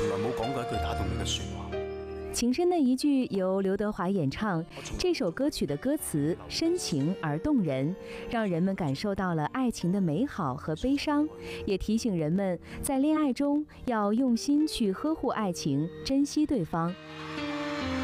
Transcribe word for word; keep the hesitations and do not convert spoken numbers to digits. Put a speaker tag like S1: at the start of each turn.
S1: 從來冇講過一句打動你嘅説話。
S2: 情深的一句由劉德華演唱，這首歌曲的歌詞深情而動人，讓人們感受到了愛情的美好和悲傷，也提醒人們在戀愛中要用心去呵護愛情，珍惜對方。